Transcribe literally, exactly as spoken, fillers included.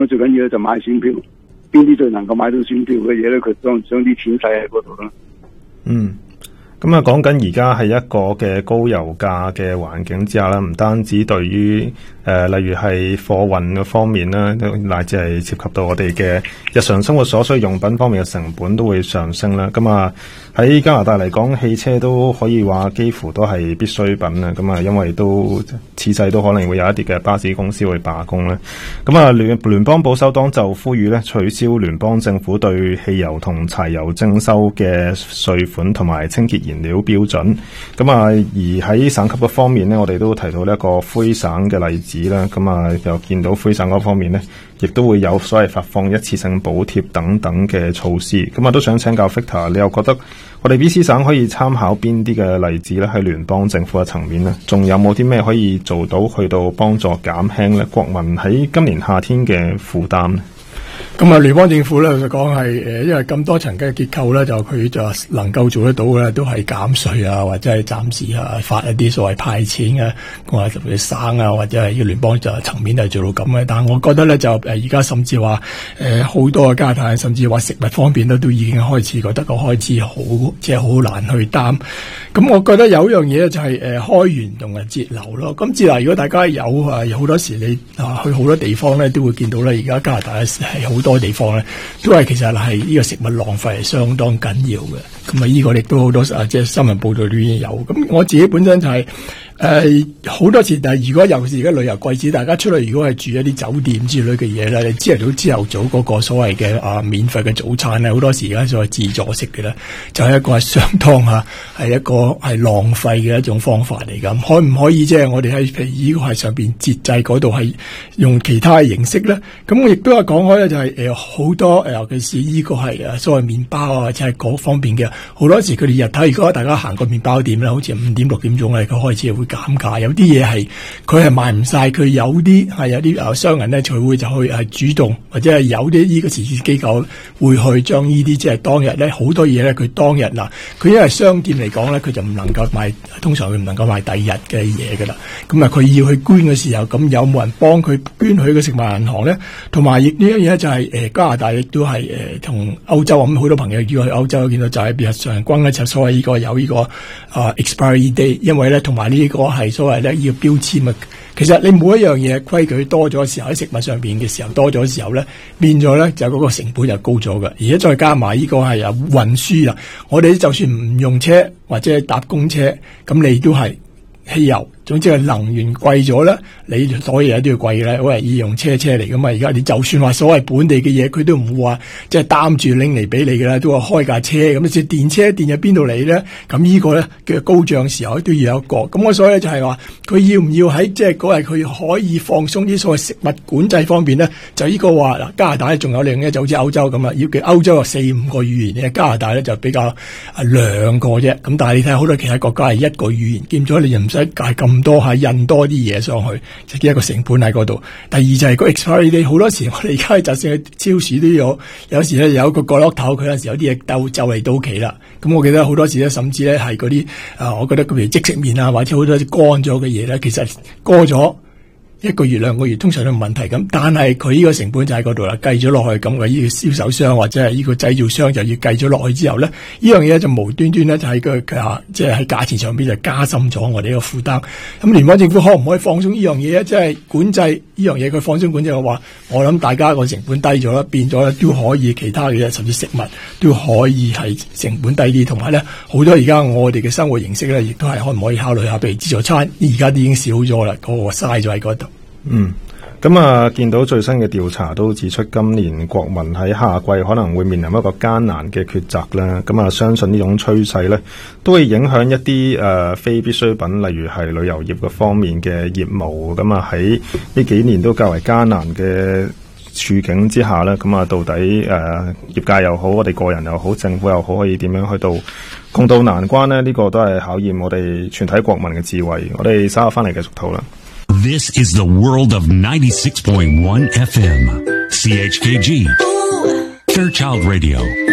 最緊要就買選票，邊啲最能夠買到選票嘅嘢咧，佢將將啲錢使喺嗰度啦。 嗯。咁啊，講緊而家係一個嘅高油價嘅環境之下啦，唔單止對於誒、呃，例如係貨運嘅方面啦，乃至係涉及到我哋嘅日常生活所需用品方面嘅成本都會上升啦。咁啊，喺加拿大嚟講，汽車都可以話幾乎都係必需品啦。咁啊，因為都此世都可能會有一啲嘅巴士公司會罷工啦。咁啊，聯聯邦保守黨就呼籲咧取消聯邦政府對汽油同柴油徵收嘅稅款同埋清潔燃料標準。咁啊，而喺省級嘅方面呢，我哋都提到呢一個魁省嘅例子啦。咁啊，又見到魁省嗰方面呢，亦都會有所謂發放一次性補貼等等嘅措施。咁啊，都想請教 Victor， 你又覺得我哋 B C 省可以參考邊啲嘅例子咧？喺聯邦政府嘅層面呢，仲有冇啲咩可以做到去到幫助減輕咧國民喺今年夏天嘅負擔呢？ 咁啊，聯邦政府咧就講係誒，因為咁多層嘅結構咧，就佢就能夠做得到嘅都係減稅啊，或者係暫時啊發一啲所謂派錢啊，或者特別省啊，或者係要聯邦就層面係做到咁嘅。但係我覺得咧就誒而家甚至話誒好多嘅家庭，甚至話食物方面咧都已經開始覺得個開支好即係好難去擔。咁我覺得有一樣嘢就係誒開源同埋節流咯。咁節流如果大家有啊，有好多時你啊去好多地方咧都會見到咧，而家加拿大係好多地方咧，都係其實係呢個食物浪費係相當緊要嘅。咁啊，呢個亦都好多啊，即係新聞報道都已經有。咁我自己本身就係誒好多次，但係如果尤其是而家旅遊季節，大家出去如果係住一啲酒店之類嘅嘢咧，你朝頭早朝頭早嗰個所謂嘅啊免費嘅早餐咧，好多時而家所謂自助式嘅咧，就係一個係相當嚇係一個係浪費嘅一種方法嚟㗎。可唔可以即係我哋喺譬如呢個係上邊節制嗰度係用其他嘅形式咧？咁我亦都有講開咧，就係誒好多誒，尤其是呢個係誒所謂麵包啊，或者係嗰方面嘅，好多時佢哋日頭如果大家行過麵包店咧，好似五點六點鐘咧，佢開始會減價，有啲嘢係佢係賣唔晒，佢有啲係有啲誒商人咧，佢會就去係主動或者係有啲呢個慈善機構會去將呢啲即係當日咧好多嘢咧，佢當日嗱，佢因為商店嚟講咧，佢就唔能夠賣，通常佢唔能夠賣第二日嘅嘢噶啦。咁啊，佢要去捐嘅時候，咁有冇人幫佢捐去個食物銀行咧？同埋亦呢樣嘢就係誒加拿大亦都係誒同歐洲咁好多朋友如果去歐洲見到就係別常均咧就所謂呢個有呢個啊 expiry date， 因為咧同埋呢個係所謂咧呢個標籤啊。其實你每一樣嘢規矩多咗嘅時候，喺食物上邊嘅時候多咗嘅時候咧，變咗咧就嗰個成本就高咗嘅。而家再加埋呢個係有運輸啊，我哋就算唔用車或者係搭公車，咁你都係汽油。總之係能源貴咗咧，你所有嘢都要貴咧，我係要用車車嚟噶嘛。而家你就算話所謂本地嘅嘢，佢都唔會話即係擔住拎嚟俾你嘅啦，都話開架車咁。即係電車電入邊度嚟咧？咁呢個咧嘅高漲時候都要有一個。咁我所以咧就係話，佢要唔要喺即係嗰日佢可以放鬆啲所謂食物管制方面咧？就呢個話嗱，加拿大仲有另一就好似歐洲咁啊，要嘅歐洲有四五個語言嘅，加拿大咧就比較啊兩個啫。咁但係你睇好多其他國家係一個語言，見咗你又唔使介咁多係印多啲嘢上去，就係一個成本喺嗰度。第二就係個 expiry date， 好多時我哋而家就算去超市都有，有時咧有一個角落頭，佢有時有啲嘢就就嚟到期啦。咁我記得好多時咧，甚至咧係嗰啲啊，我覺得譬如即食麵啊，或者好多啲乾咗嘅嘢咧，其實過咗一個月兩個月通常都冇問題咁，但係佢呢個成本就喺嗰度啦，計咗落去咁嘅呢個銷售商或者係呢個製造商就要計咗落去之後咧，呢樣嘢就無端端咧就喺個即係喺價錢上邊就加深咗我哋呢個負擔。咁聯邦政府可唔可以放鬆呢樣嘢咧？即係管制呢樣嘢，佢放鬆管制嘅話，我諗大家個成本低咗啦，變咗咧都可以其他嘅嘢，甚至食物都可以係成本低啲，同埋咧好多而家我哋嘅生活形式咧，亦都係可唔可以考慮下，譬如自助餐，而家都已經少咗啦，嗰個嘥咗喺嗰度。 嗯，咁啊，見到最新嘅調查都指出，今年國民喺夏季可能會面臨一個艱難嘅抉擇啦。咁啊，相信呢種趨勢咧，都會影響一啲誒、呃、非必需品，例如係旅遊業嘅方面嘅業務。咁啊，喺呢幾年都較為艱難嘅處境之下咧，咁啊，到底誒、呃、業界又好，我哋個人又好，政府又好，可以點樣去到共度難關呢？呢、這個都係考驗我哋全體國民嘅智慧。我哋稍後翻嚟繼續討論。 This is the world of ninety-six point one F M, C H K G, Fairchild Radio.